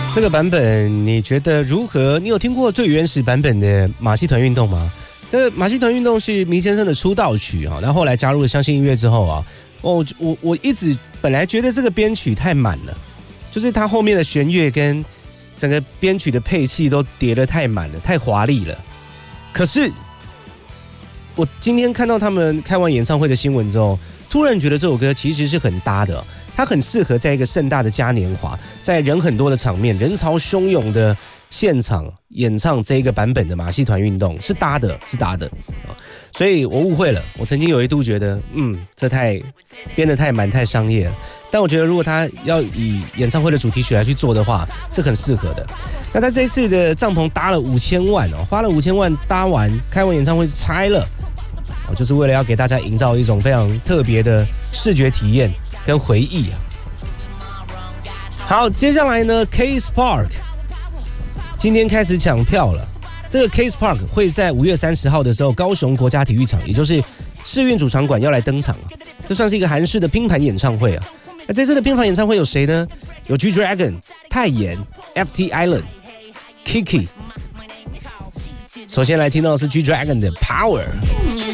这个版本你觉得如何？你有听过最原始版本的马戏团运动吗？这个马戏团运动是迷先生的出道曲啊，然后后来加入了相信音乐之后啊，我一直本来觉得这个编曲太满了，就是它后面的弦乐跟整个编曲的配器都叠得太满了，太华丽了。可是我今天看到他们开完演唱会的新闻之后，突然觉得这首歌其实是很搭的，它很适合在一个盛大的嘉年华，在人很多的场面，人潮汹涌的现场演唱这个版本的马戏团运动，是搭的。所以我误会了，我曾经有一度觉得，这编得太满太商业了。但我觉得如果他要以演唱会的主题曲来去做的话，是很适合的。那他这次的帐篷搭了5000万哦，花了5000万搭完，开完演唱会拆了，就是为了要给大家营造一种非常特别的视觉体验跟回忆啊。好，接下来呢 ，Case Park 今天开始抢票了。这个 Case Park 会在5月30号的时候，高雄国家体育场，也就是世运主场馆要来登场，这算是一个韩式的拼盘演唱会啊。那这次的拼盘演唱会有谁呢？有 G Dragon、泰妍、FT Island、Kiki。首先来听到的是 G Dragon 的 Power。